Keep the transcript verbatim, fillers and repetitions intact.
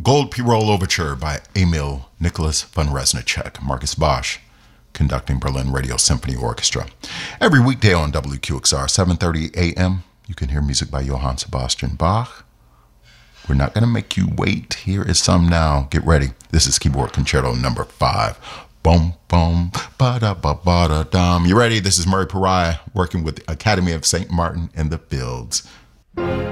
Gold Pirol Overture by Emil Nicholas von Reznicek, Marcus Bosch, conducting Berlin Radio Symphony Orchestra. Every weekday on W Q X R, seven thirty a.m., you can hear music by Johann Sebastian Bach. We're not going to make you wait. Here is some now. Get ready. This is Keyboard Concerto number five. Boom, boom, ba-da-ba-ba-da-dum. You ready? This is Murray Pariah working with the Academy of Saint Martin in the Fields.